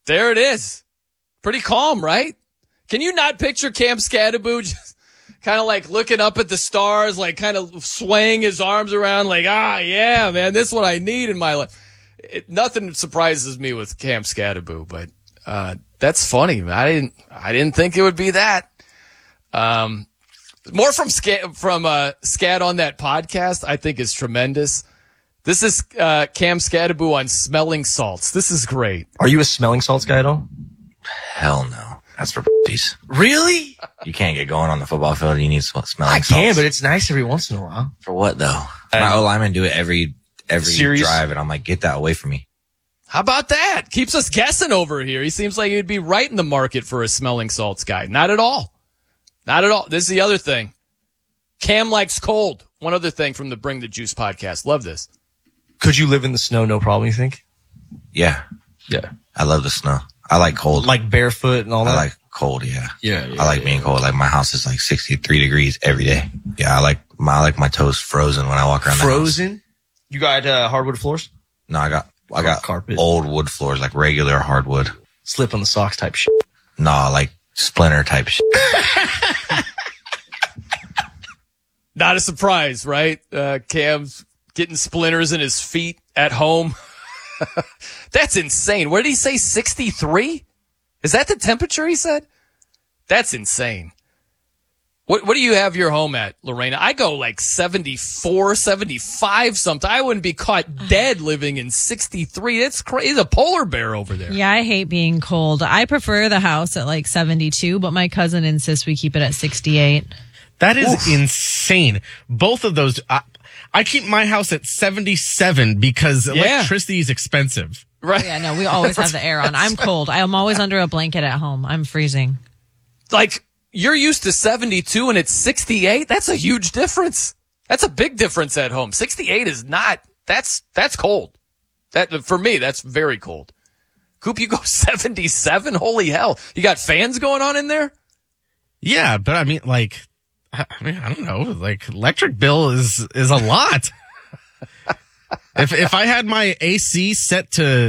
There it is. Pretty calm, right? Can you not picture Cam Scadaboo just kind of like looking up at the stars, like kind of swaying his arms around like, yeah, man, this is what I need in my life. Nothing surprises me with Cam Scadaboo, but that's funny. I didn't think it would be that. More from Scad on that podcast, I think is tremendous. This is Cam Scadaboo on smelling salts. This is great. Are you a smelling salts guy at all? Hell no. That's for p***ies. Really? You can't get going on the football field. You need smelling salts. I can, but it's nice every once in a while. For what, though? My O-linemen do it every Series? drive, and I'm like, get that away from me. How about that? Keeps us guessing over here. He seems like he'd be right in the market for a smelling salts guy. Not at all. Not at all. This is the other thing. Cam likes cold. One other thing from the Bring the Juice podcast. Love this. Could you live in the snow, no problem, you think? Yeah. Yeah. I love the snow. I like cold. Like barefoot and all that? I like cold, yeah. Yeah. I like being cold. Like my house is like 63 degrees every day. Yeah, I like my toes frozen when I walk around the house. Frozen? You got hardwood floors? No, I got carpet. Old wood floors, like regular hardwood. Slip on the socks type shit. Nah, like splinter type shit. Not a surprise, right? Cam's getting splinters in his feet at home. That's insane. What did he say? 63? Is that the temperature he said? That's insane. What do you have your home at, Lorena? I go like 74, 75 something. I wouldn't be caught dead living in 63. It's crazy. It's a polar bear over there. Yeah, I hate being cold. I prefer the house at like 72, but my cousin insists we keep it at 68. That is insane. Both of those. I keep my house at 77 because electricity is expensive. Right. Yeah, no, we always have the air on. I'm cold. I'm always under a blanket at home. I'm freezing. Like, you're used to 72 and it's 68? That's a huge difference. That's a big difference at home. 68 is not, that's cold. That, for me, that's very cold. Coop, you go 77? Holy hell. You got fans going on in there? Yeah, but I mean, I don't know. Like, electric bill is a lot. If I had my AC set to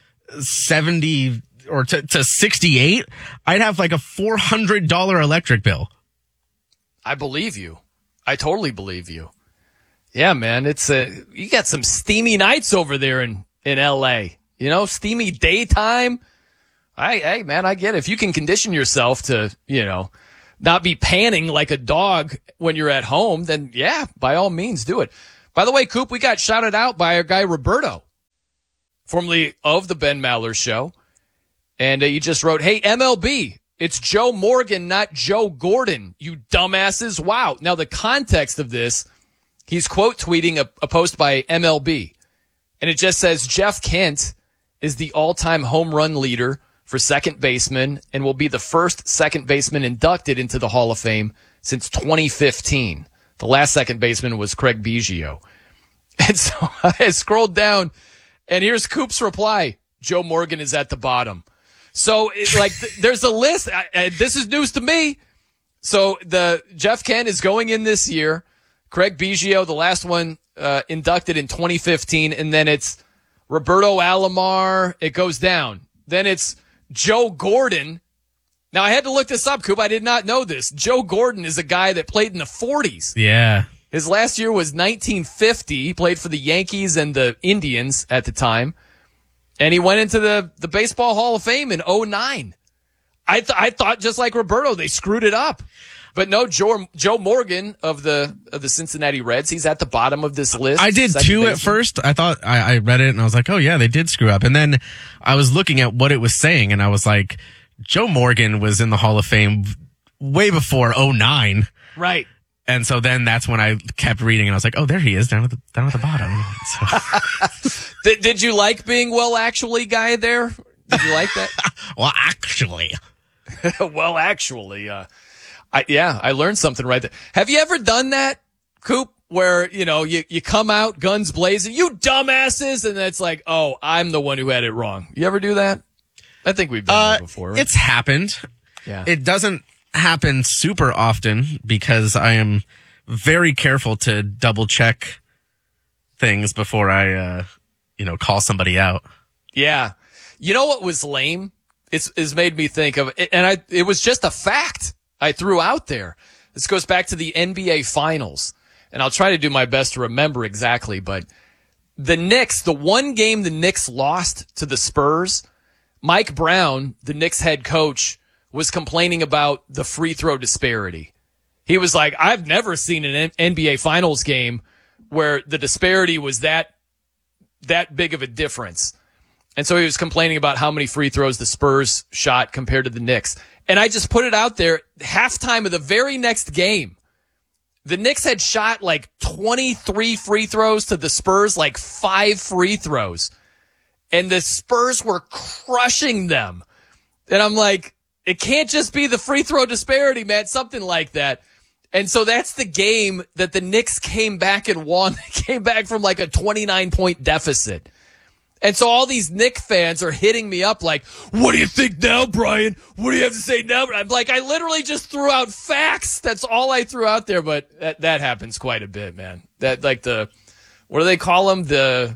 70 or to 68, I'd have like a $400 electric bill. I believe you. I totally believe you. Yeah, man. You got some steamy nights over there in LA. You know, steamy daytime. Hey, man, I get it. If you can condition yourself to, not be panning like a dog when you're at home, then yeah, by all means do it. By the way, Coop, we got shouted out by our guy Roberto, formerly of the Ben Maller Show. And he just wrote, hey, MLB, it's Joe Morgan, not Joe Gordon, you dumbasses. Wow. Now, the context of this, he's quote tweeting a post by MLB. And it just says, Jeff Kent is the all-time home run leader for second baseman and will be the first second baseman inducted into the Hall of Fame since 2015. The last second baseman was Craig Biggio. And so I scrolled down, and here's Coop's reply. Joe Morgan is at the bottom. So, there's a list. This is news to me. So, the Jeff Kent is going in this year. Craig Biggio, the last one, inducted in 2015. And then it's Roberto Alomar. It goes down. Then it's Joe Gordon. Now, I had to look this up, Coop. I did not know this. Joe Gordon is a guy that played in the 40s. Yeah. His last year was 1950. He played for the Yankees and the Indians at the time. And he went into the Baseball Hall of Fame in 2009. I thought just like Roberto, they screwed it up. But no, Joe Morgan of the Cincinnati Reds, he's at the bottom of this list. I did too at first. I thought I read it and I was like, oh yeah, they did screw up. And then I was looking at what it was saying and I was like, Joe Morgan was in the Hall of Fame way before 2009. Right. And so then that's when I kept reading and I was like, oh, there he is down at the bottom. So. Did you like being Well Actually guy there? Did you like that? Well, actually. Well, actually, I learned something right there. Have you ever done that, Coop, where, you come out guns blazing, you dumbasses, and it's like, oh, I'm the one who had it wrong. You ever do that? I think we've done that before, right? It's happened. Yeah. It doesn't happen super often because I am very careful to double check things before I, call somebody out. Yeah. You know what was lame, it's made me think of, and it was just a fact I threw out there. This goes back to the NBA Finals, and I'll try to do my best to remember exactly, but the Knicks, the one game the Knicks lost to the Spurs, Mike Brown, the Knicks head coach, was complaining about the free throw disparity. He was like, I've never seen an NBA Finals game where the disparity was that big of a difference. And so he was complaining about how many free throws the Spurs shot compared to the Knicks. And I just put it out there, halftime of the very next game, the Knicks had shot like 23 free throws to the Spurs, like 5 free throws. And the Spurs were crushing them. And I'm like, it can't just be the free throw disparity, man, something like that. And so that's the game that the Knicks came back and won. They came back from like a 29-point deficit. And so all these Knicks fans are hitting me up like, what do you think now, Brian? What do you have to say now? I'm like, I literally just threw out facts. That's all I threw out there. But that happens quite a bit, man. That like what do they call them?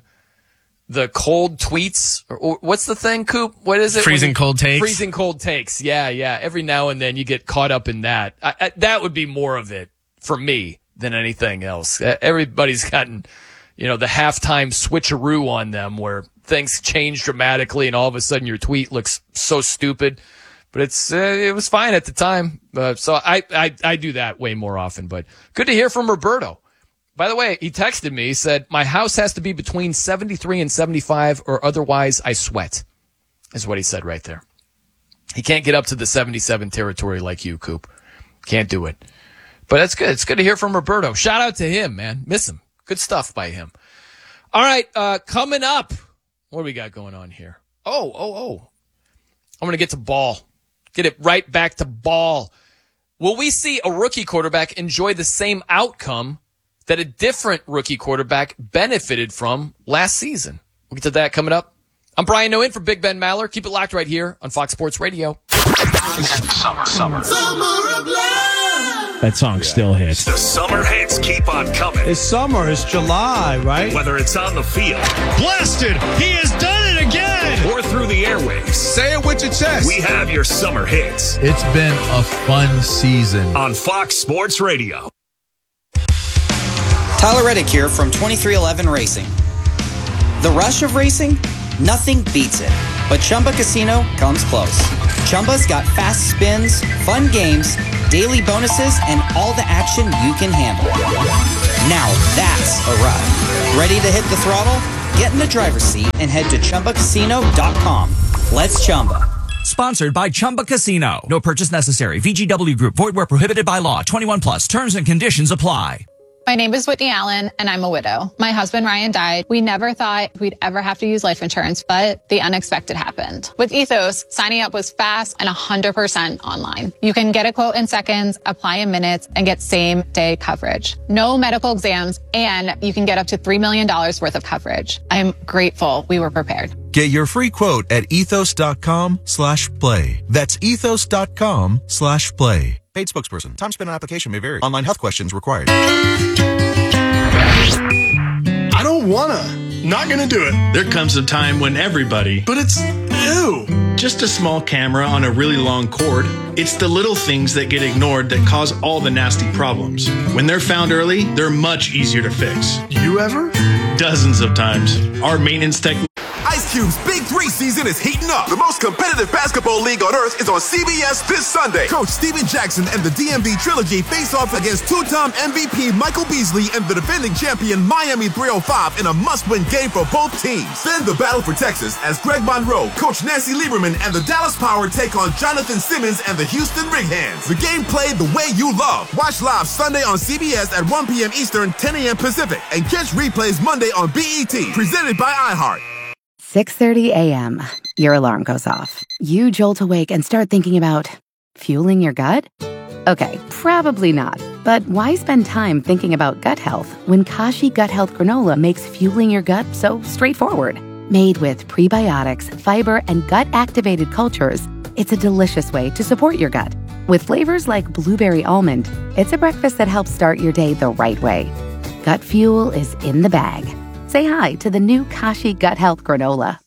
The cold tweets, or what's the thing, Coop? What is it? Freezing cold takes. Freezing cold takes. Yeah. Every now and then you get caught up in that. That would be more of it for me than anything else. Everybody's gotten, the halftime switcheroo on them where things change dramatically and all of a sudden your tweet looks so stupid. But it was fine at the time. So I do that way more often. But good to hear from Roberto. By the way, he texted me, he said, my house has to be between 73 and 75 or otherwise I sweat, is what he said right there. He can't get up to the 77 territory like you, Coop. Can't do it. But that's good. It's good to hear from Roberto. Shout out to him, man. Miss him. Good stuff by him. All right, coming up, what do we got going on here? Oh. I'm going to get to ball. Get it right back to ball. Will we see a rookie quarterback enjoy the same outcome that a different rookie quarterback benefited from last season? We'll get to that coming up. I'm Brian Noin for Big Ben Maller. Keep it locked right here on Fox Sports Radio. Summer of love. That song still hits. The summer hits keep on coming. It's summer. It's July, right? Whether it's on the field. Blasted! He has done it again! Or through the airwaves. Say it with your chest. We have your summer hits. It's been a fun season. On Fox Sports Radio. Tyler Reddick here from 2311 Racing. The rush of racing? Nothing beats it. But Chumba Casino comes close. Chumba's got fast spins, fun games, daily bonuses, and all the action you can handle. Now that's a ride. Ready to hit the throttle? Get in the driver's seat and head to ChumbaCasino.com. Let's Chumba. Sponsored by Chumba Casino. No purchase necessary. VGW Group. Void where prohibited by law. 21 plus. Terms and conditions apply. My name is Whitney Allen, and I'm a widow. My husband, Ryan, died. We never thought we'd ever have to use life insurance, but the unexpected happened. With Ethos, signing up was fast and 100% online. You can get a quote in seconds, apply in minutes, and get same-day coverage. No medical exams, and you can get up to $3 million worth of coverage. I'm grateful we were prepared. Get your free quote at ethos.com/play. That's ethos.com/play. Paid spokesperson. Time spent on application may vary. Online health questions required. I don't wanna. Not gonna do it. There comes a time when everybody, but it's new. Just a small camera on a really long cord. It's the little things that get ignored that cause all the nasty problems. When they're found early, they're much easier to fix. You ever? Dozens of times. Our maintenance tech. Ice Cube's Big 3 season is heating up. The most competitive basketball league on earth is on CBS this Sunday. Coach Steven Jackson and the DMV Trilogy face off against two-time MVP Michael Beasley and the defending champion Miami 305 in a must-win game for both teams. Then the battle for Texas as Greg Monroe, Coach Nancy Lieberman, and the Dallas Power take on Jonathan Simmons and the Houston Rig Hands. The game played the way you love. Watch live Sunday on CBS at 1 p.m. Eastern, 10 a.m. Pacific, and catch replays Monday on BET, presented by iHeart. 6:30 a.m. Your alarm goes off. You jolt awake and start thinking about fueling your gut? Okay, probably not. But why spend time thinking about gut health when Kashi Gut Health Granola makes fueling your gut so straightforward? Made with prebiotics, fiber, and gut-activated cultures, it's a delicious way to support your gut. With flavors like blueberry almond, it's a breakfast that helps start your day the right way. Gut fuel is in the bag. Say hi to the new Kashi Gut Health Granola.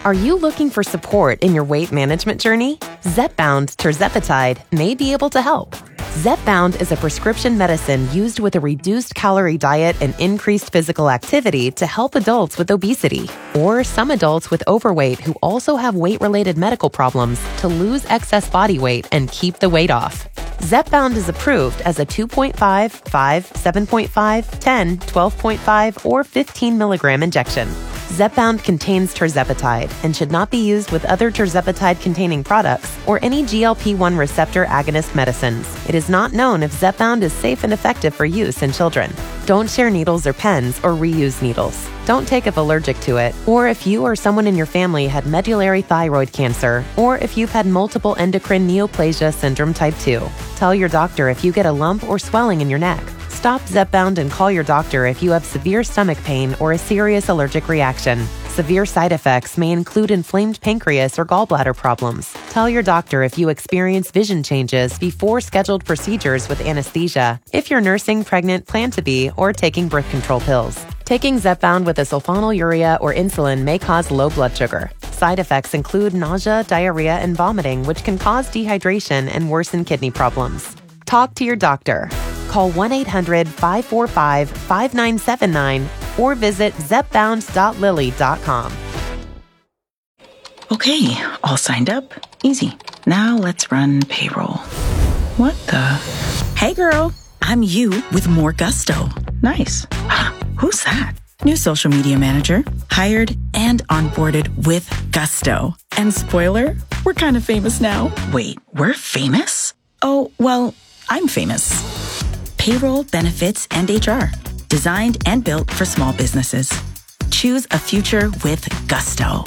Are you looking for support in your weight management journey? Zepbound tirzepatide may be able to help. Zepbound is a prescription medicine used with a reduced calorie diet and increased physical activity to help adults with obesity or some adults with overweight who also have weight-related medical problems to lose excess body weight and keep the weight off. Zepbound is approved as a 2.5, 5, 7.5, 10, 12.5, or 15 milligram injection. Zepbound contains tirzepatide and should not be used with other tirzepatide-containing products or any GLP-1 receptor agonist medicines. It is not known if Zepbound is safe and effective for use in children. Don't share needles or pens or reuse needles. Don't take if allergic to it, or if you or someone in your family had medullary thyroid cancer, or if you've had multiple endocrine neoplasia syndrome type 2. Tell your doctor if you get a lump or swelling in your neck. Stop Zepbound and call your doctor if you have severe stomach pain or a serious allergic reaction. Severe side effects may include inflamed pancreas or gallbladder problems. Tell your doctor if you experience vision changes before scheduled procedures with anesthesia, if you're nursing, pregnant, plan to be, or taking birth control pills. Taking Zepbound with a sulfonylurea or insulin may cause low blood sugar. Side effects include nausea, diarrhea, and vomiting, which can cause dehydration and worsen kidney problems. Talk to your doctor. Call 1-800-545-5979 or visit zepbound.lilly.com. Okay, all signed up. Easy. Now let's run payroll. What the? Hey girl, I'm you with more gusto. Nice. Who's that? New social media manager, hired and onboarded with gusto. And spoiler, we're kind of famous now. Wait, we're famous? Oh, well, I'm famous. Payroll, benefits, and HR. Designed and built for small businesses. Choose a future with gusto.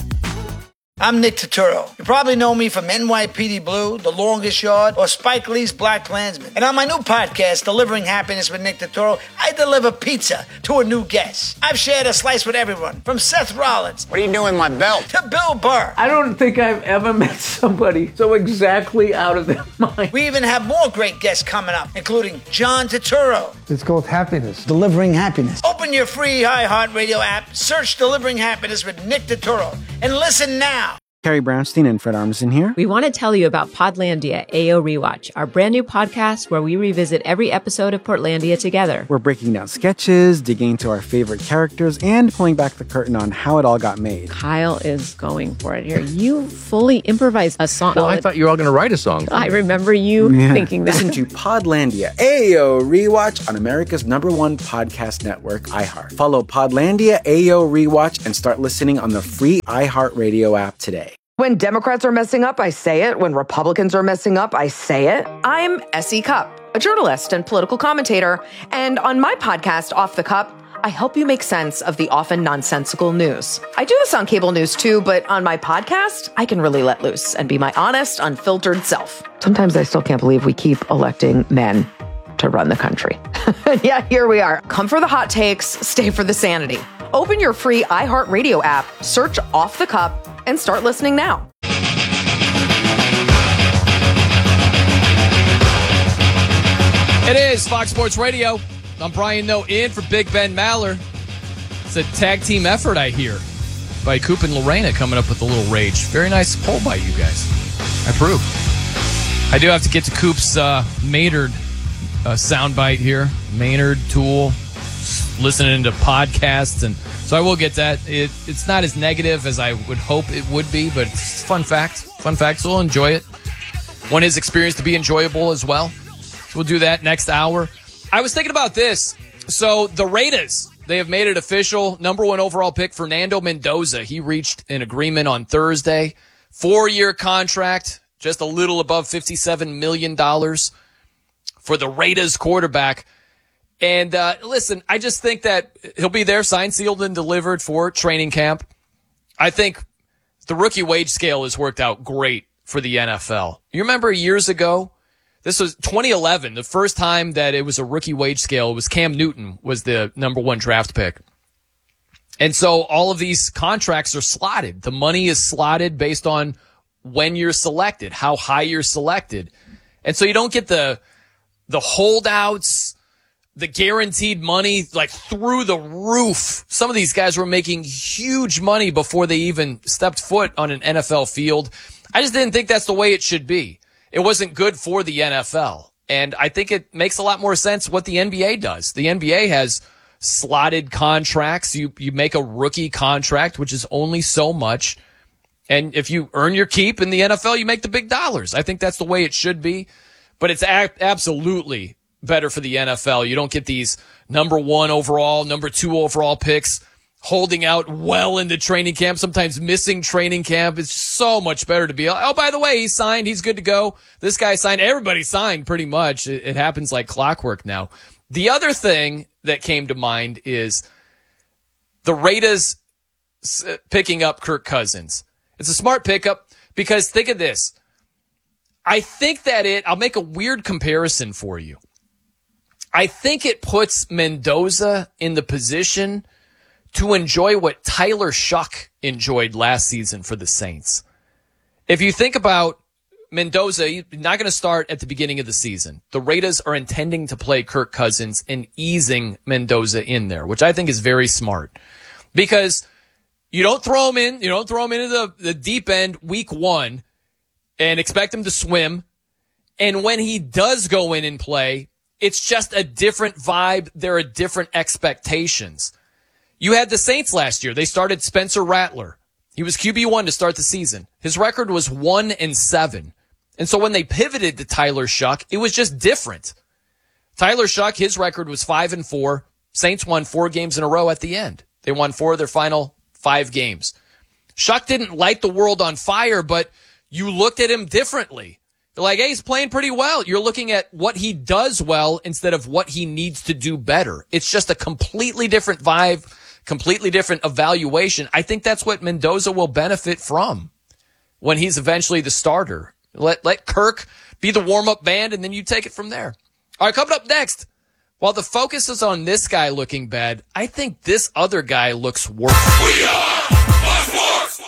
I'm Nick Turturro. You probably know me from NYPD Blue, The Longest Yard, or Spike Lee's Black Klansman. And on my new podcast, Delivering Happiness with Nick Turturro, I deliver pizza to a new guest. I've shared a slice with everyone, from Seth Rollins. What are you doing with my belt? To Bill Burr. I don't think I've ever met somebody so exactly out of their mind. We even have more great guests coming up, including John Turturro. It's called Happiness. Delivering Happiness. Open your free iHeartRadio app, search Delivering Happiness with Nick Turturro, and listen now. Terry Brownstein and Fred Armisen here. We want to tell you about Podlandia AO Rewatch, our brand new podcast where we revisit every episode of Portlandia together. We're breaking down sketches, digging into our favorite characters, and pulling back the curtain on how it all got made. Kyle is going for it here. You fully improvised a song. Well, I thought you were all going to write a song. I remember you thinking that. Listen to Podlandia AO Rewatch on America's #1 podcast network, iHeart. Follow Podlandia AO Rewatch and start listening on the free iHeartRadio app today. When Democrats are messing up, I say it. When Republicans are messing up, I say it. I'm S.E. Cupp, a journalist and political commentator. And on my podcast, Off the Cup, I help you make sense of the often nonsensical news. I do this on cable news too, but on my podcast, I can really let loose and be my honest, unfiltered self. Sometimes I still can't believe we keep electing men to run the country. Yeah, here we are. Come for the hot takes, stay for the sanity. Open your free iHeartRadio app, search Off the Cup, and start listening now. It is Fox Sports Radio. I'm Brian Noe in for Big Ben Maller. It's a tag team effort, I hear, by Coop and Lorena coming up with a little rage. Very nice poll by you guys. I approve. I do have to get to Coop's Maynard soundbite here. Maynard, Tool, listening to podcasts, and so I will get that. It's not as negative as I would hope it would be, but it's fun fact. Fun fact, so we'll enjoy it. Want his experience to be enjoyable as well. So we'll do that next hour. I was thinking about this. So the Raiders, they have made it official. #1 overall pick, Fernando Mendoza. He reached an agreement on Thursday. 4-year contract, just a little above $57 million for the Raiders quarterback. And listen, I just think that he'll be there, signed, sealed, and delivered for training camp. I think the rookie wage scale has worked out great for the NFL. You remember years ago, this was 2011, the first time that it was a rookie wage scale. It was Cam Newton was the #1 draft pick. And so all of these contracts are slotted. The money is slotted based on when you're selected, how high you're selected. And so you don't get the holdouts, the guaranteed money, like through the roof. Some of these guys were making huge money before they even stepped foot on an NFL field. I just didn't think that's the way it should be. It wasn't good for the NFL. And I think it makes a lot more sense what the NBA does. The NBA has slotted contracts. You make a rookie contract, which is only so much. And if you earn your keep in the NFL, you make the big dollars. I think that's the way it should be. But it's absolutely better for the NFL. You don't get these number 1 overall, number 2 overall picks holding out well into training camp, sometimes missing training camp. It's so much better to be, oh, by the way, he signed. He's good to go. This guy signed. Everybody signed pretty much. It happens like clockwork now. The other thing that came to mind is the Raiders picking up Kirk Cousins. It's a smart pickup because think of this. I think that I'll make a weird comparison for you. I think it puts Mendoza in the position to enjoy what Tyler Shuck enjoyed last season for the Saints. If you think about Mendoza, you're not going to start at the beginning of the season. The Raiders are intending to play Kirk Cousins and easing Mendoza in there, which I think is very smart because you don't throw him into the deep end week 1 and expect him to swim. And when he does go in and play, it's just a different vibe. There are different expectations. You had the Saints last year. They started Spencer Rattler. He was QB1 to start the season. His record was 1-7. And so when they pivoted to Tyler Shuck, it was just different. Tyler Shuck, his record was 5-4. Saints won 4 games in a row at the end. They won 4 of their final 5 games. Shuck didn't light the world on fire, but you looked at him differently. You're like, hey, he's playing pretty well. You're looking at what he does well instead of what he needs to do better. It's just a completely different vibe, completely different evaluation. I think that's what Mendoza will benefit from when he's eventually the starter. Let Kirk be the warm-up band, and then you take it from there. All right, coming up next, while the focus is on this guy looking bad, I think this other guy looks worse. We are Fox Sports.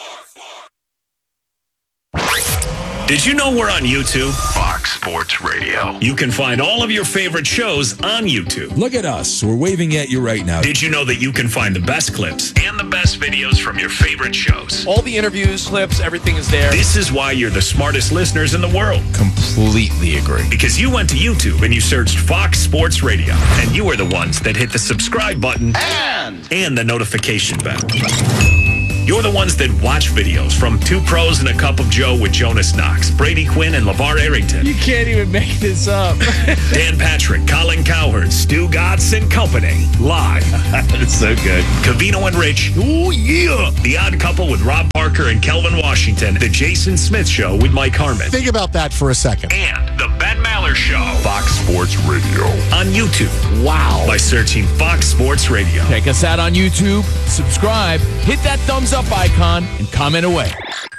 Did you know we're on YouTube? Fox Sports Radio. You can find all of your favorite shows on YouTube. Look at us. We're waving at you right now. Did you know that you can find the best clips and the best videos from your favorite shows? All the interviews, clips, everything is there. This is why you're the smartest listeners in the world. Completely agree. Because you went to YouTube and you searched Fox Sports Radio, and you are the ones that hit the subscribe button and the notification bell. You're the ones that watch videos from Two Pros and a Cup of Joe with Jonas Knox, Brady Quinn, and LeVar Arrington. You can't even make this up. Dan Patrick, Colin Cowherd, Stu Gatz and Company. Live. That's so good. Covino and Rich. Oh, yeah. The Odd Couple with Rob Parker and Kelvin Washington. The Jason Smith Show with Mike Harmon. Think about that for a second. And the Ben Maller Show. Fox Sports Radio. On YouTube. Wow. By searching Fox Sports Radio. Check us out on YouTube. Subscribe. Hit that thumbs up icon and comment away.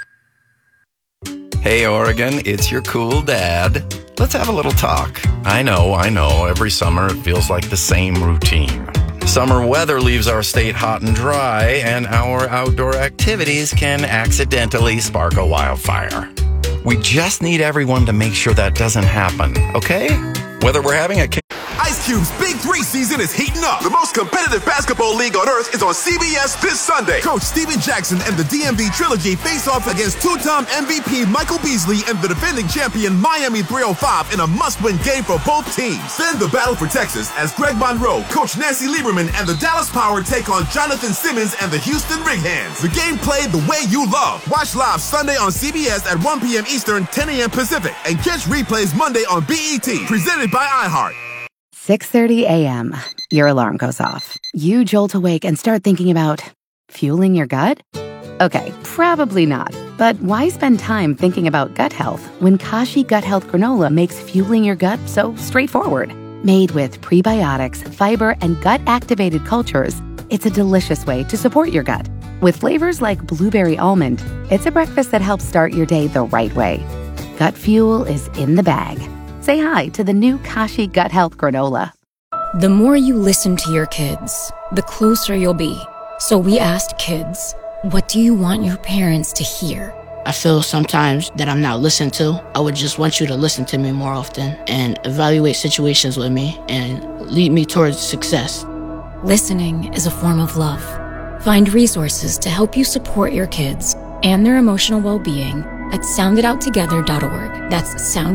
Hey, Oregon, it's your cool dad. Let's have a little talk. I know. Every summer it feels like the same routine. Summer weather leaves our state hot and dry, and our outdoor activities can accidentally spark a wildfire. We just need everyone to make sure that doesn't happen, okay? Whether we're having a Ice Cube's Big 3 season is heating up. The most competitive basketball league on earth is on CBS this Sunday. Coach Steven Jackson and the DMV Trilogy face off against two-time MVP Michael Beasley and the defending champion Miami 305 in a must-win game for both teams. Then the battle for Texas as Greg Monroe, Coach Nancy Lieberman, and the Dallas Power take on Jonathan Simmons and the Houston Rig Hands. The game played the way you love. Watch live Sunday on CBS at 1 p.m. Eastern, 10 a.m. Pacific, and catch replays Monday on BET. Presented by iHeart. 6:30 a.m. Your alarm goes off. You jolt awake and start thinking about fueling your gut? Okay, probably not. But why spend time thinking about gut health when Kashi Gut Health Granola makes fueling your gut so straightforward? Made with prebiotics, fiber, and gut-activated cultures, it's a delicious way to support your gut. With flavors like blueberry almond, it's a breakfast that helps start your day the right way. Gut fuel is in the bag. Say hi to the new Kashi Gut Health Granola. The more you listen to your kids, the closer you'll be. So we asked kids, what do you want your parents to hear? I feel sometimes that I'm not listened to. I would just want you to listen to me more often and evaluate situations with me and lead me towards success. Listening is a form of love. Find resources to help you support your kids and their emotional well-being at sounditouttogether.org. That's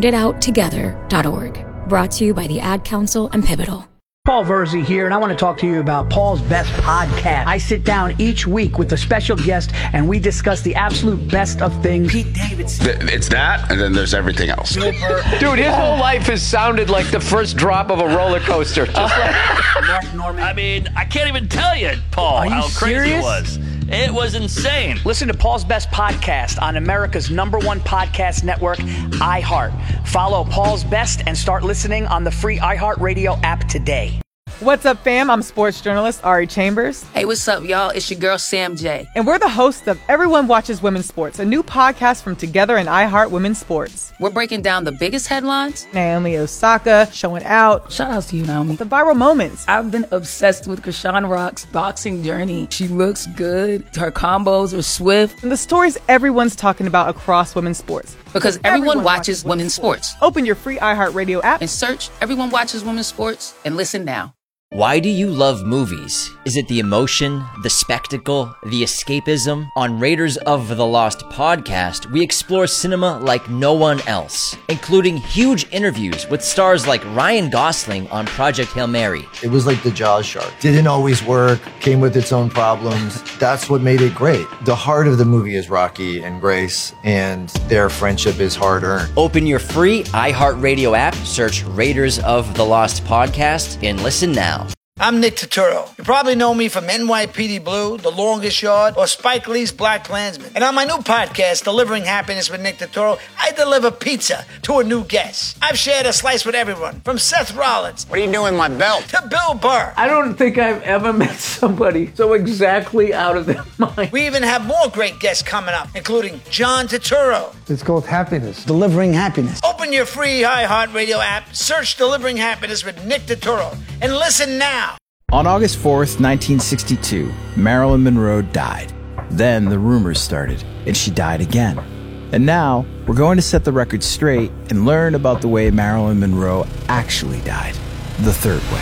sounditouttogether.org. Brought to you by the Ad Council and Pivotal. Paul Verzi here, and I want to talk to you about Paul's Best Podcast. I sit down each week with a special guest, and we discuss the absolute best of things. Pete Davidson. It's that, and then there's everything else. Dude, his whole life has sounded like the first drop of a roller coaster. Just like Mark Norman. I mean, I can't even tell you, Paul, how crazy it was. It was insane. Listen to Paul's Best Podcast on America's #1 podcast network, iHeart. Follow Paul's Best and start listening on the free iHeartRadio app today. What's up, fam? I'm sports journalist Ari Chambers. Hey, what's up, y'all? It's your girl, Sam J. And we're the hosts of Everyone Watches Women's Sports, a new podcast from Together and iHeart Women's Sports. We're breaking down the biggest headlines. Naomi Osaka showing out. Shout out to you, Naomi. The viral moments. I've been obsessed with Krishan Rock's boxing journey. She looks good. Her combos are swift. And the stories everyone's talking about across women's sports. Because everyone watches women's sports. Open your free iHeartRadio app and search Everyone Watches Women's Sports and listen now. Why do you love movies? Is it the emotion, the spectacle, the escapism? On Raiders of the Lost podcast, we explore cinema like no one else, including huge interviews with stars like Ryan Gosling on Project Hail Mary. It was like the Jaws shark. Didn't always work, came with its own problems. That's what made it great. The heart of the movie is Rocky and Grace, and their friendship is hard-earned. Open your free iHeartRadio app, search Raiders of the Lost podcast, and listen now. I'm Nick Turturro. You probably know me from NYPD Blue, The Longest Yard, or Spike Lee's Black Klansman. And on my new podcast, Delivering Happiness with Nick Turturro, I deliver pizza to a new guest. I've shared a slice with everyone, from Seth Rollins. What are you doing with my belt? To Bill Burr. I don't think I've ever met somebody so exactly out of their mind. We even have more great guests coming up, including John Turturro. It's called happiness. Delivering happiness. Open your free iHeartRadio app, search Delivering Happiness with Nick Turturro, and listen now. On August 4th, 1962, Marilyn Monroe died. Then the rumors started, and she died again. And now, we're going to set the record straight and learn about the way Marilyn Monroe actually died, the third way.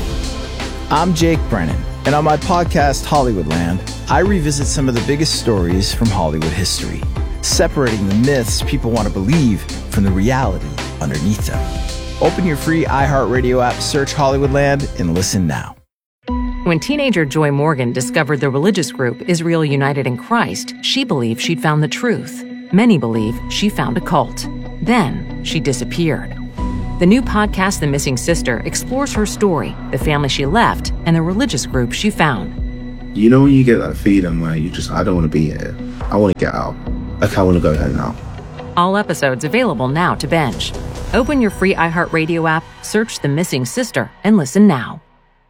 I'm Jake Brennan, and on my podcast, Hollywoodland, I revisit some of the biggest stories from Hollywood history, separating the myths people want to believe from the reality underneath them. Open your free iHeartRadio app, search Hollywoodland, and listen now. When teenager Joy Morgan discovered the religious group Israel United in Christ, she believed she'd found the truth. Many believe she found a cult. Then she disappeared. The new podcast, The Missing Sister, explores her story, the family she left, and the religious group she found. You know when you get that feeling where I don't want to be here. I want to get out. Like, I want to go home now. All episodes available now to binge. Open your free iHeartRadio app, search The Missing Sister, and listen now.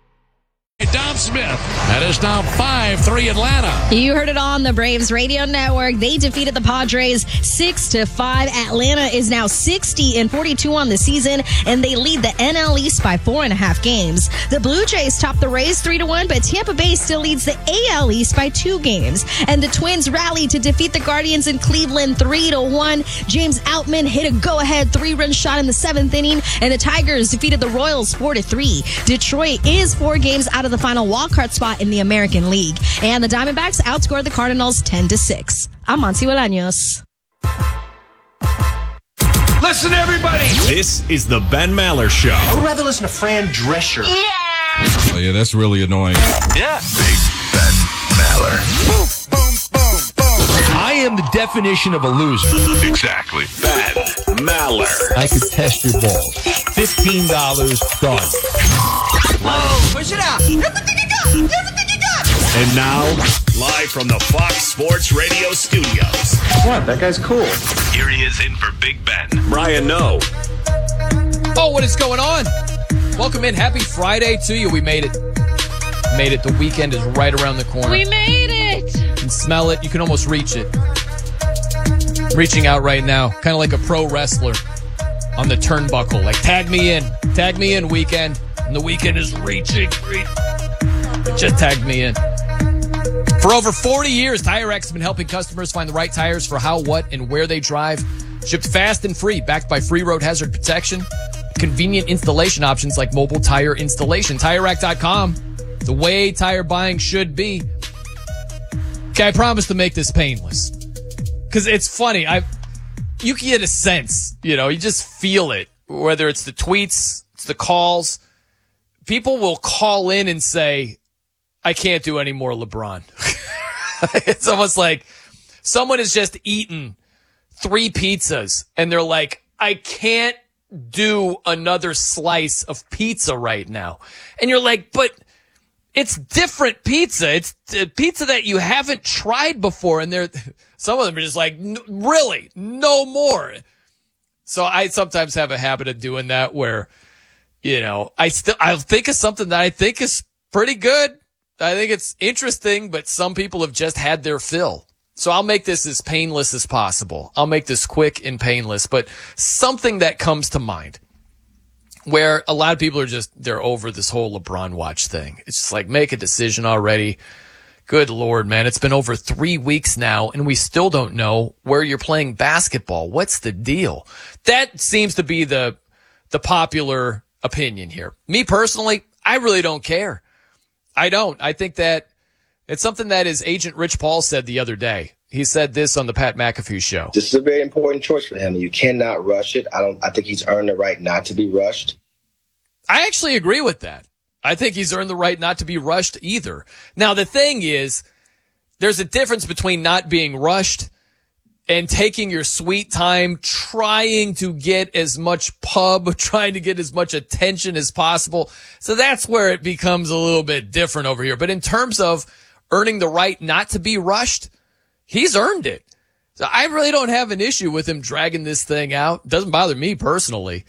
Dom Smith. That is now 5-3 Atlanta. You heard it on the Braves radio network. They defeated the Padres 6-5. Atlanta is now 60-42 on the season, and they lead the NL East by 4.5 games. The Blue Jays top the Rays 3-1, but Tampa Bay still leads the AL East by 2 games. And the Twins rally to defeat the Guardians in Cleveland 3-1. James Outman hit a go-ahead 3-run shot in the 7th inning, and the Tigers defeated the Royals 4-3. Detroit is 4 games out of the final wildcard spot in the American League. And the Diamondbacks outscored the Cardinals 10-6. I'm Monty Bolaños. Listen, everybody. This is the Ben Maller Show. I would rather listen to Fran Drescher. Yeah. Oh, yeah, that's really annoying. Yeah. Big Ben Maller. Boom, boom, boom, boom. I am the definition of a loser. Exactly. Ben Maller. I could test your balls. $15 done. Oh, push it out. Everything you got. Everything you got. And now, live from the Fox Sports Radio studios. What? That guy's cool. Here he is in for Big Ben. Brian Noe. Oh, what is going on? Welcome in. Happy Friday to you. We made it. Made it. The weekend is right around the corner. We made it. You can smell it. You can almost reach it. Reaching out right now. Kind of like a pro wrestler on the turnbuckle. Like, tag me in. Tag me in, weekend. And the weekend is reaching. It just tagged me in. For over 40 years, TireRack has been helping customers find the right tires for how, what, and where they drive. Shipped fast and free, backed by free road hazard protection. Convenient installation options like mobile tire installation. TireRack.com, the way tire buying should be. Okay, I promise to make this painless. Because it's funny. You can get a sense, you just feel it. Whether it's the tweets, it's the calls. People will call in and say, I can't do any more LeBron. It's almost like someone has just eaten 3 pizzas and they're like, I can't do another slice of pizza right now. And you're like, but it's different pizza. It's the pizza that you haven't tried before. And some of them are just like, really, no more. So I sometimes have a habit of doing that where, I'll think of something that I think is pretty good. I think it's interesting, but some people have just had their fill. So I'll make this as painless as possible. I'll make this quick and painless, but something that comes to mind where a lot of people they're over this whole LeBron watch thing. It's just like, make a decision already. Good Lord, man. It's been over 3 weeks now, and we still don't know where you're playing basketball. What's the deal? That seems to be the popular opinion here. Me personally, I really don't care. I don't. I think that it's something that his agent Rich Paul said the other day. He said this on the Pat McAfee show. This is a very important choice for him. You cannot rush it. I think he's earned the right not to be rushed. I actually agree with that. I think he's earned the right not to be rushed either. Now, the thing is, there's a difference between not being rushed and taking your sweet time, trying to get as much pub, trying to get as much attention as possible. So that's where it becomes a little bit different over here. But in terms of earning the right not to be rushed, he's earned it. So I really don't have an issue with him dragging this thing out. It doesn't bother me personally.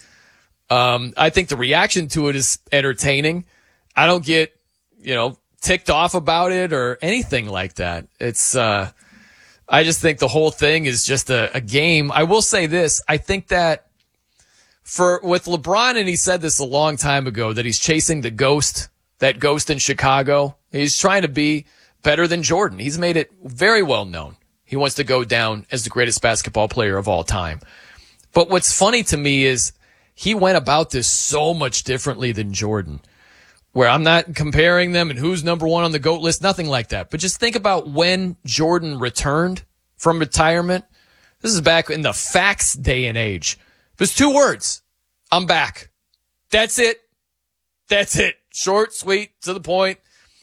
I think the reaction to it is entertaining. I don't get, ticked off about it or anything like that. It's, I just think the whole thing is just a game. I will say this. I think that with LeBron, and he said this a long time ago, that he's chasing that ghost in Chicago. He's trying to be better than Jordan. He's made it very well known. He wants to go down as the greatest basketball player of all time. But what's funny to me is he went about this so much differently than Jordan, where I'm not comparing them and who's number one on the GOAT list, nothing like that. But just think about when Jordan returned from retirement. This is back in the fax day and age. It was 2 words. I'm back. That's it. Short, sweet, to the point.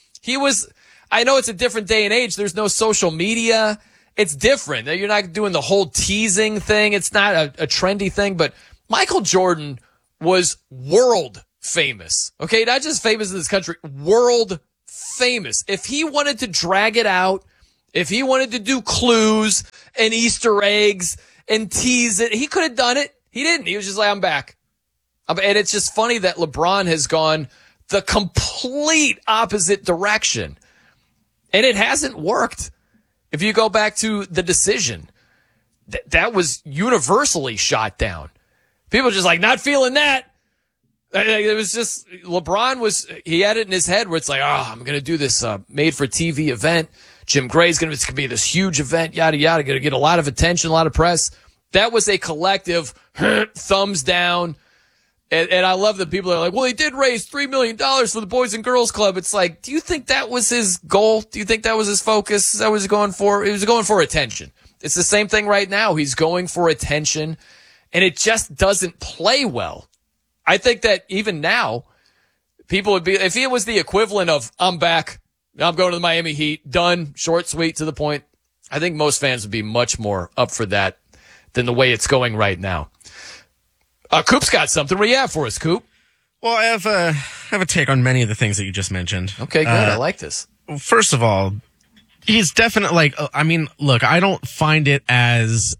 I know it's a different day and age. There's no social media. It's different. You're not doing the whole teasing thing. It's not a trendy thing, but Michael Jordan was world famous. Okay, not just famous in this country, world famous. If he wanted to drag it out, if he wanted to do clues and Easter eggs and tease it, he could have done it. He didn't. He was just like, I'm back. And it's just funny that LeBron has gone the complete opposite direction. And it hasn't worked. If you go back to the decision, that was universally shot down. People just like, not feeling that. It was just, LeBron he had it in his head where it's like, I'm going to do this made-for-TV event. Jim Gray's it's going to be this huge event, yada, yada, going to get a lot of attention, a lot of press. That was a collective thumbs down. And I love that people are like, well, he did raise $3 million for the Boys and Girls Club. It's like, do you think that was his goal? Do you think that was his focus? Is that what he was going for? He was going for attention. It's the same thing right now. He's going for attention, and it just doesn't play well. I think that even now, people would be, if it was the equivalent of, I'm back, I'm going to the Miami Heat, done, short, sweet, to the point, I think most fans would be much more up for that than the way it's going right now. Coop's got something. What do you have for us, Coop? Well, I have a take on many of the things that you just mentioned. Okay, good. I like this. First of all, he's definitely look, I don't find it as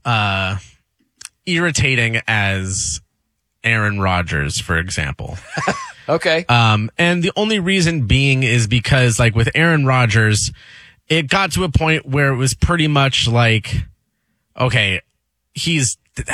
irritating as Aaron Rodgers, for example. Okay. And the only reason being is because, like, with Aaron Rodgers, it got to a point where it was pretty much like, okay, he's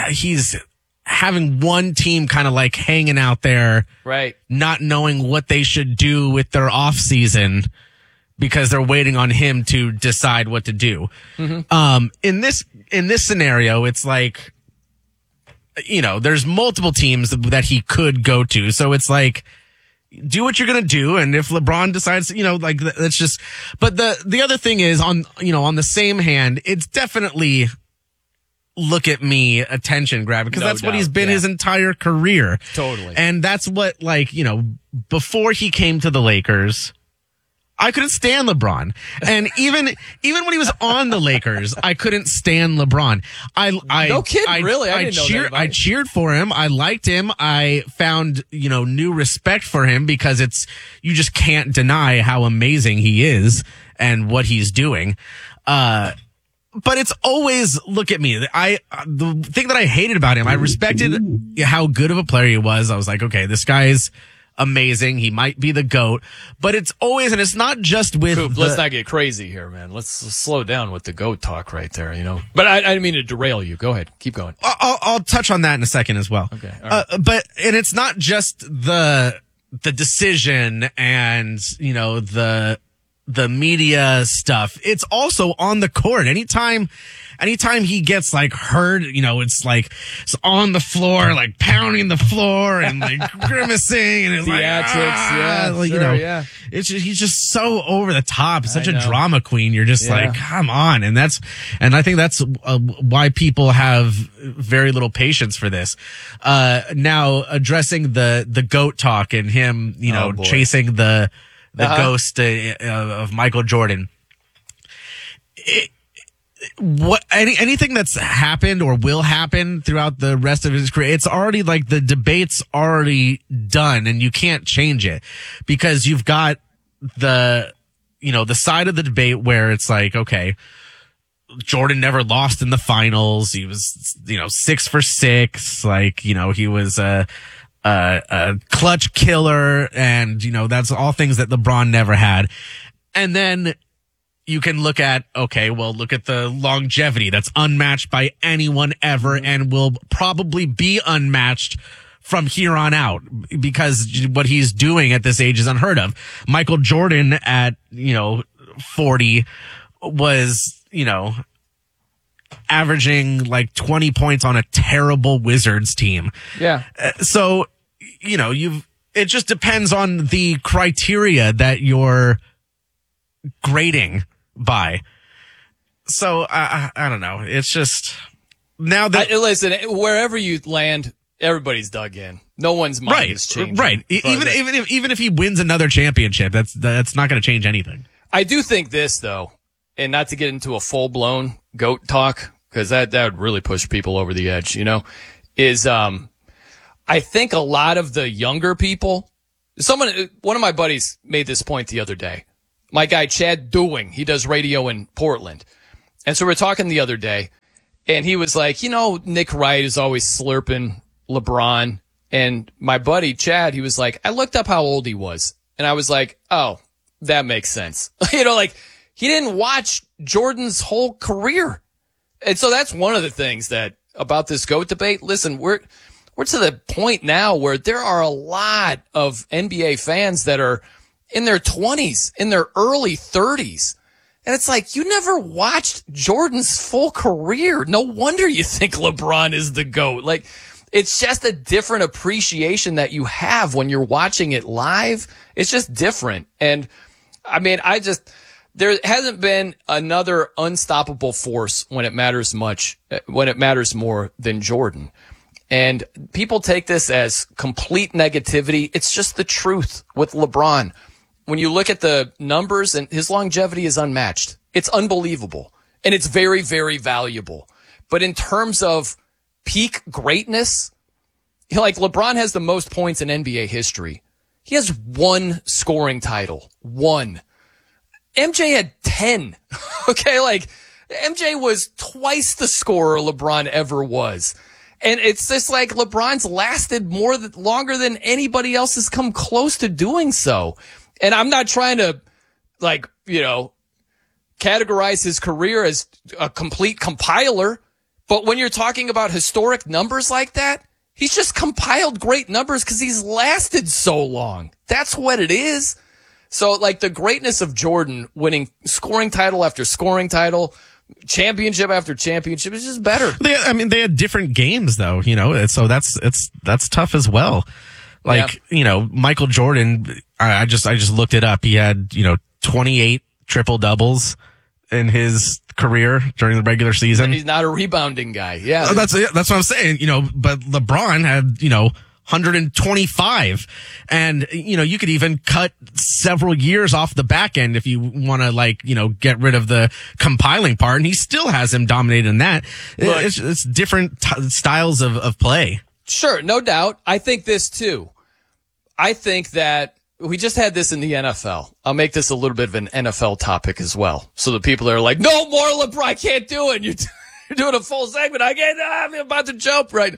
having one team kind of like hanging out there, right, not knowing what they should do with their off season. because they're waiting on him to decide what to do. Mm-hmm. In this scenario, it's like, you know, there's multiple teams that he could go to. So it's like, do what you're going to do. And if LeBron decides, you know, like that's just, but the other thing is on the same hand, it's definitely look at me attention grab because that's what he's been his entire career. Totally. And that's what, like, you know, before he came to the Lakers, I couldn't stand LeBron. And even when he was on the Lakers, I couldn't stand LeBron. No kidding, really? I didn't know that about I cheered for him. I liked him. I found, you know, new respect for him because you just can't deny how amazing he is and what he's doing. But it's always look at me. The thing that I hated about him, I respected how good of a player he was. I was like, okay, this guy's amazing. He might be the GOAT, but it's always, and it's not just with. Coop, let's not get crazy here, man. Let's slow down with the GOAT talk right there, you know. But I didn't mean to derail you. Go ahead, keep going. I'll touch on that in a second as well. Okay, all right. And it's not just the decision and, you know, the media stuff. It's also on the court. Anytime he gets like hurt, you know, it's like it's on the floor, like pounding the floor and like grimacing and it's he's just so over the top. He's such a drama queen. You're just like, come on. And I think that's why people have very little patience for this. Now addressing the GOAT talk and him, you know, chasing the ghost of Michael Jordan. Anything that's happened or will happen throughout the rest of his career, it's already like the debate's already done and you can't change it because you've got the side of the debate where it's like, okay, Jordan never lost in the finals. He was, 6 for 6. Like, he was a clutch killer, and that's all things that LeBron never had. And then you can look at the longevity that's unmatched by anyone ever, and will probably be unmatched from here on out because what he's doing at this age is unheard of. Michael Jordan at 40 was averaging like 20 points on a terrible Wizards team. Yeah. So it just depends on the criteria that you're grading by. So I don't know. It's just now that listen, wherever you land, everybody's dug in. No one's mind is changing. Right. Even if he wins another championship, that's not going to change anything. I do think this though, and not to get into a full blown GOAT talk because that would really push people over the edge. Is I think a lot of the younger people. One of my buddies made this point the other day. My guy, Chad Dewing, he does radio in Portland. And so we're talking the other day, and he was like, Nick Wright is always slurping LeBron. And my buddy, Chad, he was like, I looked up how old he was. And I was like, oh, that makes sense. He didn't watch Jordan's whole career. And so that's one of the things that about this GOAT debate. Listen, we're to the point now where there are a lot of NBA fans that are in their 20s, in their early 30s. And it's like, you never watched Jordan's full career. No wonder you think LeBron is the GOAT. Like, it's just a different appreciation that you have when you're watching it live. It's just different. And I mean, there hasn't been another unstoppable force when it matters more than Jordan. And people take this as complete negativity. It's just the truth with LeBron. When you look at the numbers, and his longevity is unmatched. It's unbelievable. And it's very, very valuable. But in terms of peak greatness, like LeBron has the most points in NBA history. He has 1 scoring title. 1. MJ had 10. Okay, like MJ was twice the scorer LeBron ever was. And it's just like LeBron's lasted longer than anybody else has come close to doing so. And I'm not trying to, categorize his career as a complete compiler. But when you're talking about historic numbers like that, he's just compiled great numbers because he's lasted so long. That's what it is. So, like, the greatness of Jordan winning scoring title after scoring title, championship after championship is just better. They had different games, though, so that's tough as well. Like, Michael Jordan, I just looked it up. He had, 28 triple doubles in his career during the regular season. He's not a rebounding guy. Yeah. That's what I'm saying, but LeBron had, 125. And, you could even cut several years off the back end if you want to get rid of the compiling part. And he still has him dominated in that. It's different styles of play. Sure. No doubt. I think this too. I think that we just had this in the NFL. I'll make this a little bit of an NFL topic as well. So the people are like, no more LeBron, I can't do it. You're doing a full segment. I'm about to jump right.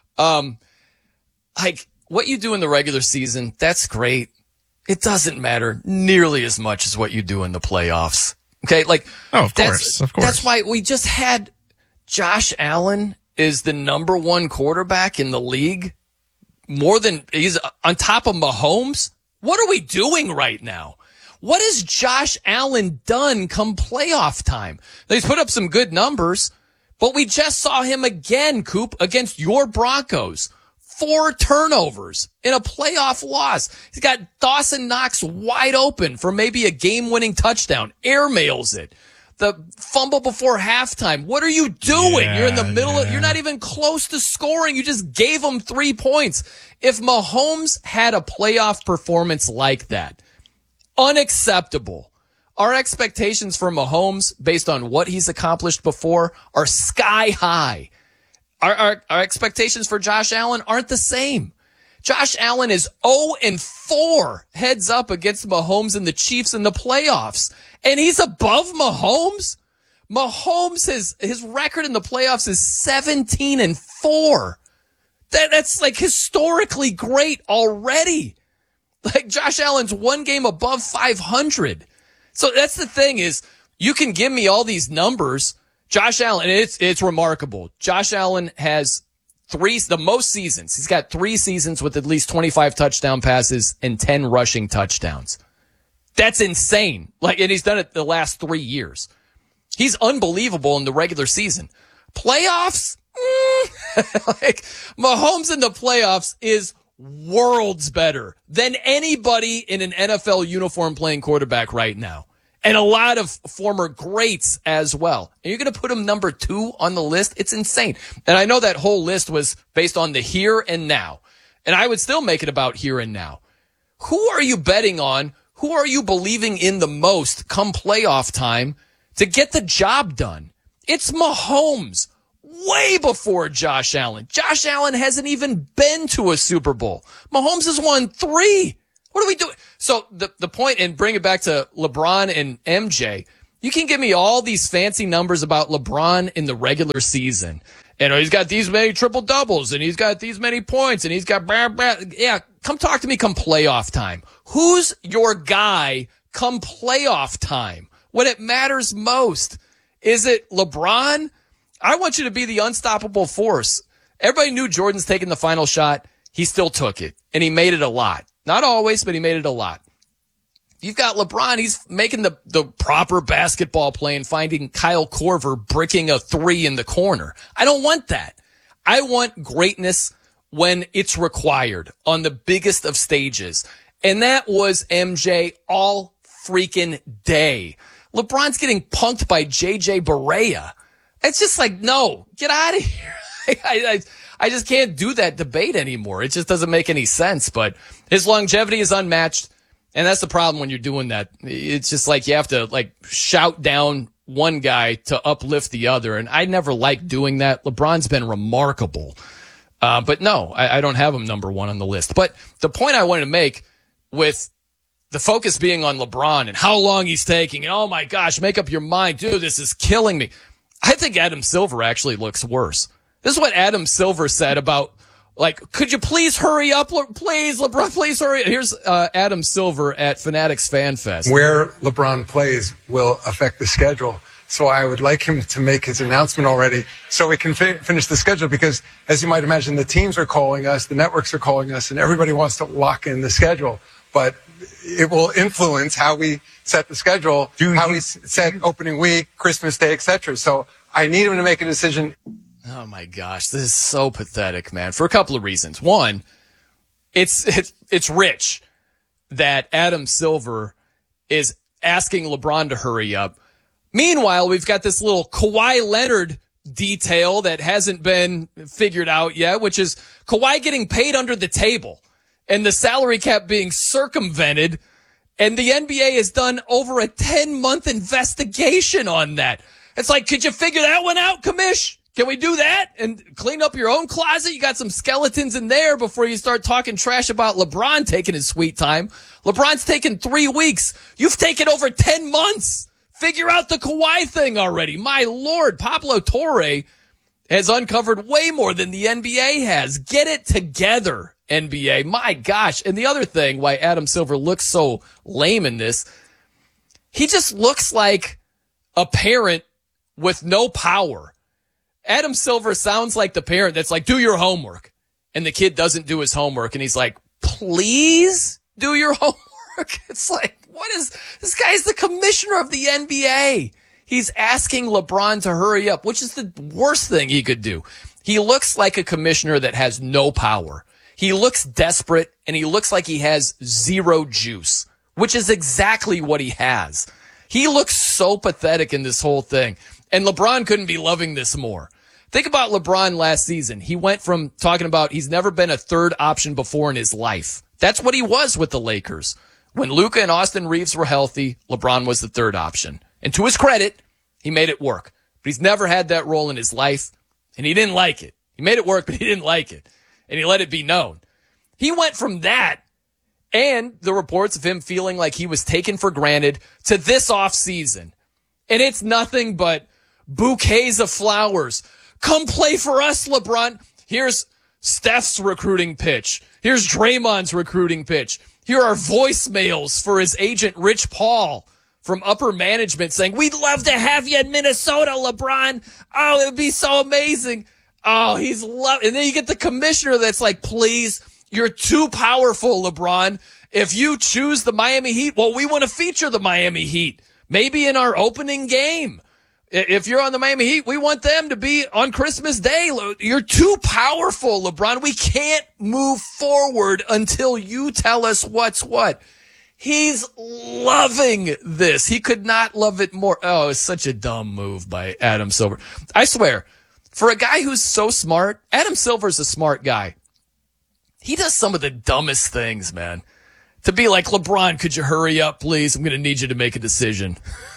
Like what you do in the regular season, that's great. It doesn't matter nearly as much as what you do in the playoffs. Okay. Of course. That's why we just had Josh Allen is the number one quarterback in the league. He's on top of Mahomes. What are we doing right now? What has Josh Allen done come playoff time? He's put up some good numbers, but we just saw him again, Coop, against your Broncos. 4 turnovers in a playoff loss. He's got Dawson Knox wide open for maybe a game-winning touchdown. Airmails it. The fumble before halftime. What are you doing? You're in the middle you're not even close to scoring. You just gave him 3 points. If Mahomes had a playoff performance like that, unacceptable. Our expectations for Mahomes, based on what he's accomplished before, are sky high. Our expectations for Josh Allen aren't the same. Josh Allen is 0-4 heads up against Mahomes and the Chiefs in the playoffs. And he's above Mahomes? Mahomes, his record in the playoffs is 17-4. That's like historically great already. Like Josh Allen's 1 game above 500. So that's the thing is you can give me all these numbers. Josh Allen, it's remarkable. Josh Allen has the most seasons. He's got 3 seasons with at least 25 touchdown passes and 10 rushing touchdowns. That's insane. And he's done it the last 3 years. He's unbelievable in the regular season. Playoffs? Mahomes in the playoffs is worlds better than anybody in an NFL uniform playing quarterback right now. And a lot of former greats as well. And you're going to put him number 2 on the list? It's insane. And I know that whole list was based on the here and now. And I would still make it about here and now. Who are you betting on? Who are you believing in the most come playoff time to get the job done? It's Mahomes. Way before Josh Allen. Josh Allen hasn't even been to a Super Bowl. Mahomes has won 3. What are we doing? So the point, and bring it back to LeBron and MJ, you can give me all these fancy numbers about LeBron in the regular season. And he's got these many triple doubles and he's got these many points and he's got blah, blah. Yeah, come talk to me come playoff time. Who's your guy come playoff time when it matters most? Is it LeBron? I want you to be the unstoppable force. Everybody knew Jordan's taking the final shot. He still took it and he made it a lot. Not always, but he made it a lot. You've got LeBron. He's making the proper basketball play and finding Kyle Korver bricking a 3 in the corner. I don't want that. I want greatness when it's required on the biggest of stages. And that was MJ all freaking day. LeBron's getting punked by JJ Barea. It's just like, no, get out of here. I just can't do that debate anymore. It just doesn't make any sense. But his longevity is unmatched. And that's the problem when you're doing that. It's just like you have to shout down one guy to uplift the other. And I never liked doing that. LeBron's been remarkable. But no, I don't have him number 1 on the list. But the point I wanted to make with the focus being on LeBron and how long he's taking, and oh my gosh, make up your mind, dude, this is killing me. I think Adam Silver actually looks worse. This is what Adam Silver said about, could you please hurry up? Please, LeBron, please hurry. Here's Adam Silver at Fanatics Fan Fest. Where LeBron plays will affect the schedule. So I would like him to make his announcement already so we can finish the schedule because, as you might imagine, the teams are calling us, the networks are calling us, and everybody wants to lock in the schedule. But it will influence how we set the schedule, how we set opening week, Christmas Day, etc. So I need him to make a decision. Oh my gosh, this is so pathetic, man, for a couple of reasons. One, it's rich that Adam Silver is asking LeBron to hurry up. Meanwhile, we've got this little Kawhi Leonard detail that hasn't been figured out yet, which is Kawhi getting paid under the table and the salary cap being circumvented. And the NBA has done over a 10-month investigation on that. It's like, could you figure that one out, Commish? Can we do that and clean up your own closet? You got some skeletons in there before you start talking trash about LeBron taking his sweet time. LeBron's taken 3 weeks. You've taken over 10 months. Figure out the Kawhi thing already. My Lord, Pablo Torre has uncovered way more than the NBA has. Get it together, NBA. My gosh. And the other thing why Adam Silver looks so lame in this, he just looks like a parent with no power. Adam Silver sounds like the parent that's like, do your homework. And the kid doesn't do his homework. And he's like, please do your homework. It's like, what is this guy's the commissioner of the NBA. He's asking LeBron to hurry up, which is the worst thing he could do. He looks like a commissioner that has no power. He looks desperate and he looks like he has zero juice, which is exactly what he has. He looks so pathetic in this whole thing. And LeBron couldn't be loving this more. Think about LeBron last season. He went from talking about he's never been a third option before in his life. That's what he was with the Lakers. When Luka and Austin Reeves were healthy, LeBron was the third option. And to his credit, he made it work. But he's never had that role in his life, and he didn't like it. He made it work, but he didn't like it. And he let it be known. He went from that and the reports of him feeling like he was taken for granted to this offseason. And it's nothing but bouquets of flowers. Come play for us, LeBron. Here's Steph's recruiting pitch. Here's Draymond's recruiting pitch. Here are voicemails for his agent, Rich Paul, from upper management saying, we'd love to have you in Minnesota, LeBron. Oh, it would be so amazing. Oh, and then you get the commissioner that's like, please, you're too powerful, LeBron. If you choose the Miami Heat, well, we want to feature the Miami Heat. Maybe in our opening game. If you're on the Miami Heat, we want them to be on Christmas Day. You're too powerful, LeBron. We can't move forward until you tell us what's what. He's loving this. He could not love it more. Oh, it's such a dumb move by Adam Silver. I swear, for a guy who's so smart, Adam Silver's a smart guy. He does some of the dumbest things, man. To be like, LeBron, could you hurry up, please? I'm going to need you to make a decision.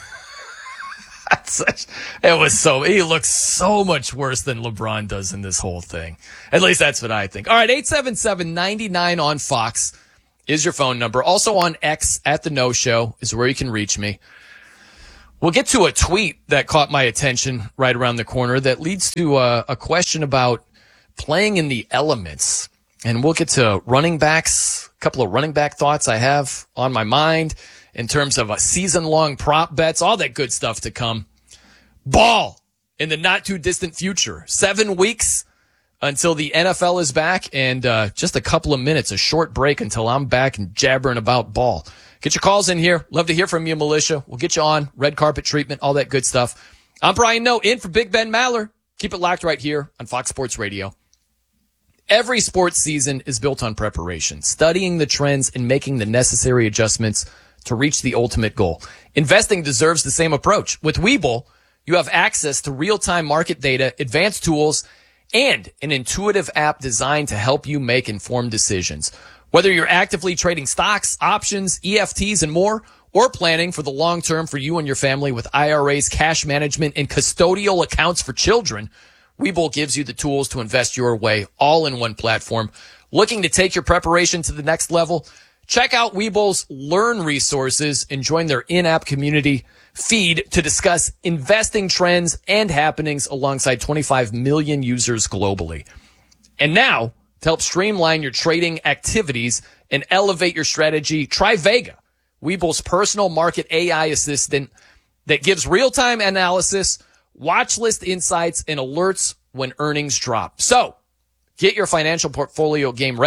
He looks so much worse than LeBron does in this whole thing. At least that's what I think. All right, 877-99 on Fox is your phone number. Also on X at The No Show is where you can reach me. We'll get to a tweet that caught my attention right around the corner that leads to a question about playing in the elements. And we'll get to running backs, a couple of running back thoughts I have on my mind in terms of a season-long prop bets, all that good stuff to come. Ball in the not-too-distant future. 7 weeks until the NFL is back, and just a couple of minutes, a short break until I'm back and jabbering about ball. Get your calls in here. Love to hear from you, Militia. We'll get you on. Red carpet treatment, all that good stuff. I'm Brian Noe, in for Big Ben Maller. Keep it locked right here on Fox Sports Radio. Every sports season is built on preparation, studying the trends and making the necessary adjustments to reach the ultimate goal. Investing deserves the same approach. With Webull, you have access to real-time market data, advanced tools, and an intuitive app designed to help you make informed decisions. Whether you're actively trading stocks, options, EFTs, and more, or planning for the long term for you and your family with IRAs, cash management, and custodial accounts for children, Webull gives you the tools to invest your way, all in one platform. Looking to take your preparation to the next level? Check out Webull's Learn resources and join their in-app community feed to discuss investing trends and happenings alongside 25 million users globally. And now, to help streamline your trading activities and elevate your strategy, try Vega, Webull's personal market AI assistant that gives real-time analysis, watch list insights, and alerts when earnings drop. So, get your financial portfolio game ready.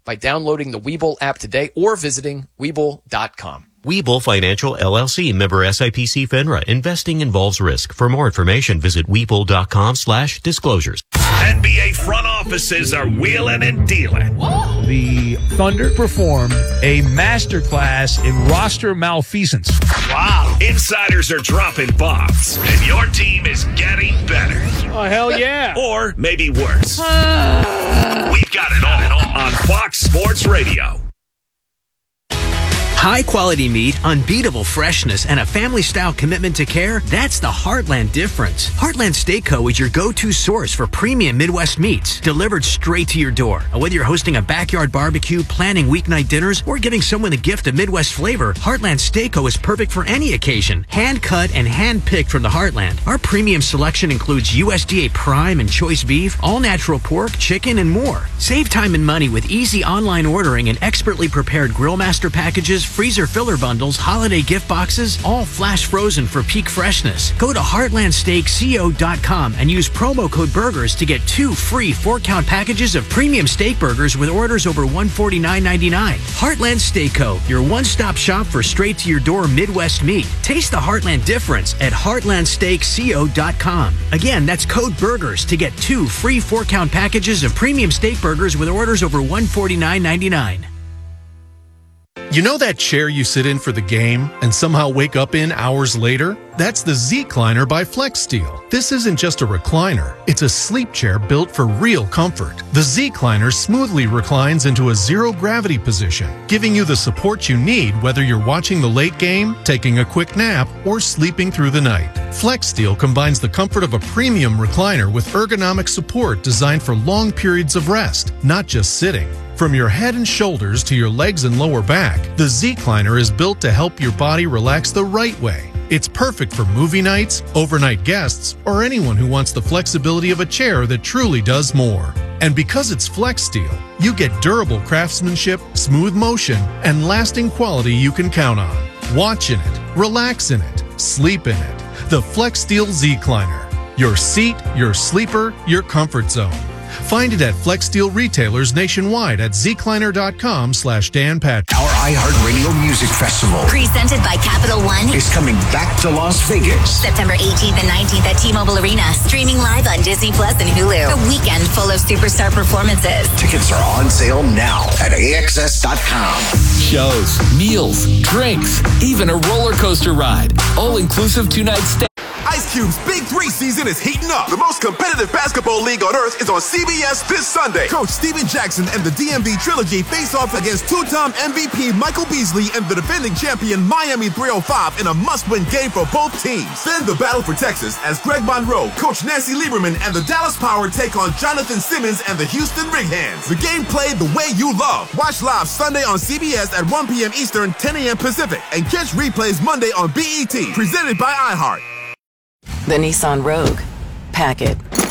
by downloading the Webull app today or visiting Webull.com. Webull Financial LLC, member SIPC FINRA. Investing involves risk. For more information, visit Webull.com/disclosures. NBA front offices are wheeling and dealing. The Thunder performed a masterclass in roster malfeasance. Wow. Insiders are dropping bombs, and your team is getting better. Oh, hell yeah. Or maybe worse. We've got it all on Fox Sports Radio. High-quality meat, unbeatable freshness, and a family-style commitment to care, that's the Heartland difference. Heartland Steak Co. is your go-to source for premium Midwest meats, delivered straight to your door. Whether you're hosting a backyard barbecue, planning weeknight dinners, or giving someone a gift of Midwest flavor, Heartland Steak Co. is perfect for any occasion. Hand-cut and hand-picked from the Heartland. Our premium selection includes USDA prime and choice beef, all-natural pork, chicken, and more. Save time and money with easy online ordering and expertly prepared Grillmaster packages, freezer filler bundles, holiday gift boxes, all flash frozen for peak freshness. Go to heartlandsteakco.com and use promo code BURGERS to get 2 free 4-count packages of premium steak burgers with orders over $149.99. Heartland Steak Co., your one-stop shop for straight-to-your-door Midwest meat. Taste the Heartland difference at heartlandsteakco.com. Again, that's code BURGERS to get 2 free 4-count packages of premium steak burgers with orders over $149.99. You know that chair you sit in for the game and somehow wake up in hours later? That's the Z-Cliner by FlexSteel. This isn't just a recliner. It's a sleep chair built for real comfort. The Z-Cliner smoothly reclines into a zero-gravity position, giving you the support you need whether you're watching the late game, taking a quick nap, or sleeping through the night. FlexSteel combines the comfort of a premium recliner with ergonomic support designed for long periods of rest, not just sitting. From your head and shoulders to your legs and lower back, the Z-Cliner is built to help your body relax the right way. It's perfect for movie nights, overnight guests, or anyone who wants the flexibility of a chair that truly does more. And because it's FlexSteel, you get durable craftsmanship, smooth motion, and lasting quality you can count on. Watch in it, relax in it, sleep in it. The FlexSteel Z-Cliner. Your seat, your sleeper, your comfort zone. Find it at FlexSteel retailers nationwide at zcliner.com/Dan Patrick. Our iHeartRadio Music Festival, presented by Capital One, is coming back to Las Vegas. September 18th and 19th at T-Mobile Arena. Streaming live on Disney Plus and Hulu. A weekend full of superstar performances. Tickets are on sale now at AXS.com. Shows, meals, drinks, even a roller coaster ride. All-inclusive 2-night stay. Ice Cube's Big 3 season is heating up. The most competitive basketball league on earth is on CBS this Sunday. Coach Steven Jackson and the DMV Trilogy face off against two-time MVP Michael Beasley and the defending champion Miami 305 in a must-win game for both teams. Then the battle for Texas as Greg Monroe, Coach Nancy Lieberman, and the Dallas Power take on Jonathan Simmons and the Houston Rig Hands. The game played the way you love. Watch live Sunday on CBS at 1 p.m. Eastern, 10 a.m. Pacific, and catch replays Monday on BET. Presented by iHeart. The Nissan Rogue. Pack it.